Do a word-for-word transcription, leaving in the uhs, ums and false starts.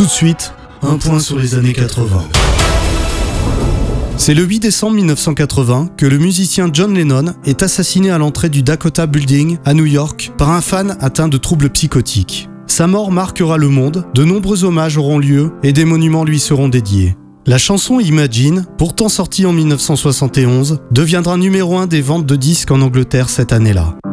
de suite, un point sur les années quatre-vingts. C'est le huit décembre mille neuf cent quatre-vingts que le musicien John Lennon est assassiné à l'entrée du Dakota Building à New York par un fan atteint de troubles psychotiques. Sa mort marquera le monde, de nombreux hommages auront lieu et des monuments lui seront dédiés. La chanson Imagine, pourtant sortie en mille neuf cent soixante et onze, deviendra numéro un des ventes de disques en Angleterre cette année-là.